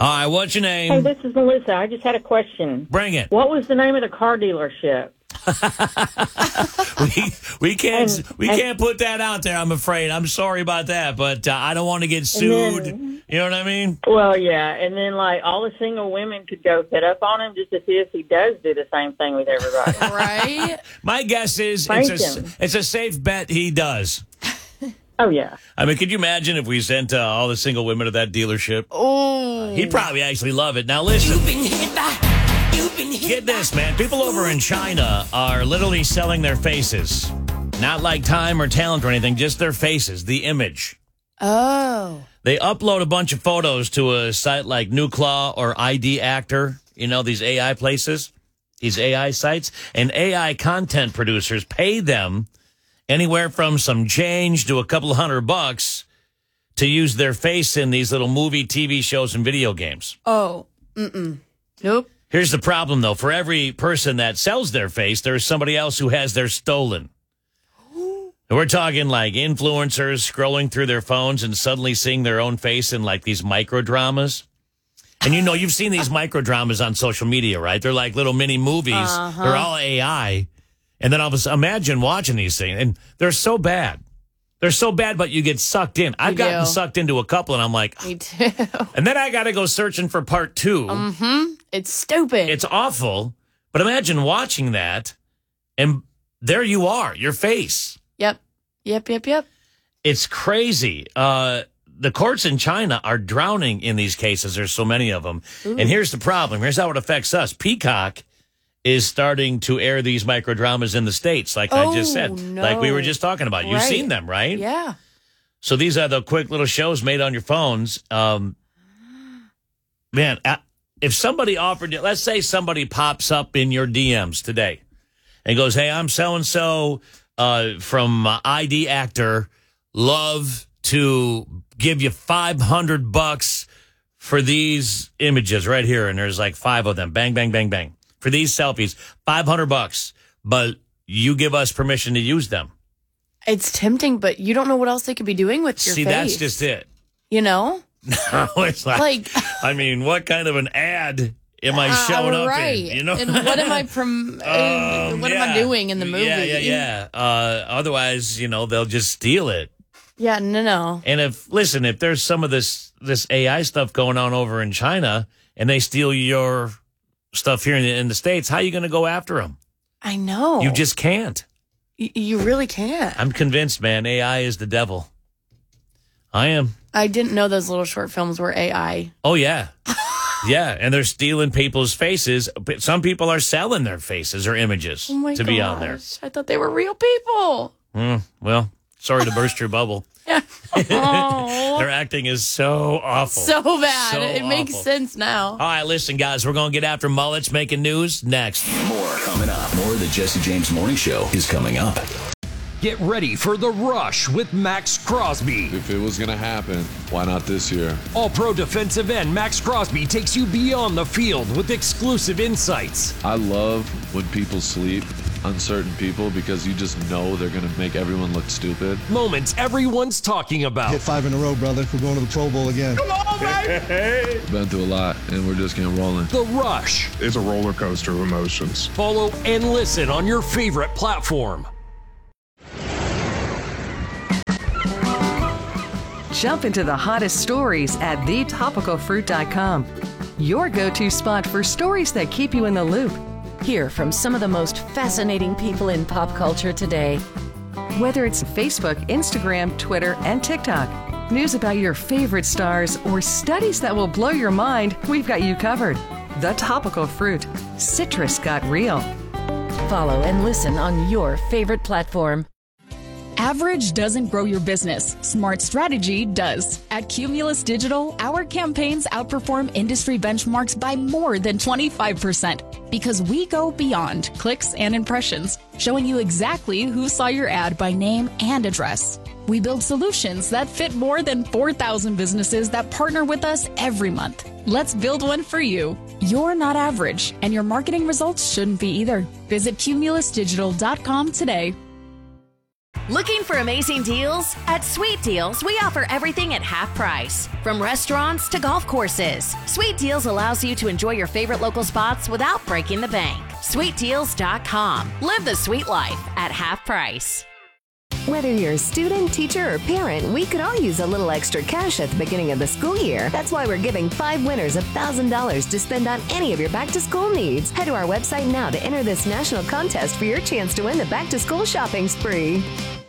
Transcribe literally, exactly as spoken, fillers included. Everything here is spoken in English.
Hi, what's your name? Hey, this is Melissa. I just had a question. Bring it. What was the name of the car dealership? we we can't And- we and- can't put that out there. I'm afraid. I'm sorry about that, but uh, I don't want to get sued. then- you know what I mean? Well, yeah, and then like all the single women could go set up on him just to see if he does do the same thing with everybody. Right? My guess is Thank it's a him. it's a safe bet he does. Oh yeah. I mean, could you imagine if we sent uh, all the single women to that dealership? Oh. He'd probably actually love it. Now listen. Get this, man. People over in China are literally selling their faces. Not like time or talent or anything, just their faces, the image. Oh. They upload a bunch of photos to a site like Nuclaw or I D Actor, you know, these A I places, these A I sites, and A I content producers pay them anywhere from some change to a couple of hundred bucks to use their face in these little movie, T V shows, and video games. Oh. Mm-mm. Nope. Here's the problem, though. For every person that sells their face, there's somebody else who has theirs stolen. We're talking like influencers scrolling through their phones and suddenly seeing their own face in like these micro dramas. And you know, you've seen these micro dramas on social media, right? They're like little mini movies. Uh-huh. They're all A I. And then all of a sudden, imagine watching these things. And they're so bad. They're so bad, but you get sucked in. I've You gotten do. sucked into a couple, and I'm like, Me too. and then I got to go searching for part two. Mm-hmm. It's stupid. It's awful. But imagine watching that, and there you are, your face. Yep. Yep, yep, yep. It's crazy. Uh, the courts in China are drowning in these cases. There's so many of them. Ooh. And here's the problem. Here's how it affects us. Peacock is starting to air these microdramas in the States, like I just said. Oh, no. Like we were just talking about. You've Right. seen them, right? Yeah. So these are the quick little shows made on your phones. Um, man, uh, if somebody offered you, let's say somebody pops up in your D Ms today and goes, hey, I'm so-and-so uh, from uh, I D Actor, love to give you five hundred bucks for these images right here. And there's like five of them. Bang, bang, bang, bang. For these selfies, five hundred bucks. But you give us permission to use them. It's tempting, but you don't know what else they could be doing with your See, face. that's just it. You know? It's like, Like- I mean, what kind of an ad am I showing Uh, up right. in? You know, And what am I prom- uh, Um, what am I yeah. doing in the movie? Yeah, yeah, yeah. Uh, otherwise, you know, they'll just steal it. Yeah, no, no. And if listen, if there's some of this this A I stuff going on over in China, and they steal your stuff here in the, in the States, how are you going to go after them? I know. You just can't. Y- you really can't. I'm convinced, man. A I is the devil. I am. I didn't know those little short films were A I. Oh yeah. Yeah, and they're stealing people's faces. But some people are selling their faces or images Oh my to be on there. gosh. I thought they were real people. Mm, well, sorry to burst your bubble. Oh, Their acting is so awful. so bad. So it makes awful. sense now. All right, listen, guys, we're going to get after mullets making news next. More coming up. More of the Jesse James Morning Show is coming up. Get ready for The Rush with Max Crosby. If it was going to happen, why not this year? All-pro defensive end Max Crosby takes you beyond the field with exclusive insights. I love when people sleep on certain people because you just know they're going to make everyone look stupid. Moments everyone's talking about. Hit five in a row, brother. We're going to the Pro Bowl again. Been through a lot, and we're just getting rolling. The Rush. It's a roller coaster of emotions. Follow and listen on your favorite platform. Jump into the hottest stories at the topical fruit dot com. Your go-to spot for stories that keep you in the loop. Hear from some of the most fascinating people in pop culture today. Whether it's Facebook, Instagram, Twitter, and TikTok, news about your favorite stars, or studies that will blow your mind, we've got you covered. The Topical Fruit. Citrus got real. Follow and listen on your favorite platform. Average doesn't grow your business. Smart strategy does. At Cumulus Digital, our campaigns outperform industry benchmarks by more than twenty-five percent because we go beyond clicks and impressions, showing you exactly who saw your ad by name and address. We build solutions that fit more than four thousand businesses that partner with us every month. Let's build one for you. You're not average, and your marketing results shouldn't be either. Visit cumulus digital dot com today. Looking for amazing deals? At Sweet Deals, we offer everything at half price. From restaurants to golf courses, Sweet Deals allows you to enjoy your favorite local spots without breaking the bank. sweet deals dot com. Live the sweet life at half price. Whether you're a student, teacher, or parent, we could all use a little extra cash at the beginning of the school year. That's why we're giving five winners one thousand dollars to spend on any of your back-to-school needs. Head to our website now to enter this national contest for your chance to win the back-to-school shopping spree.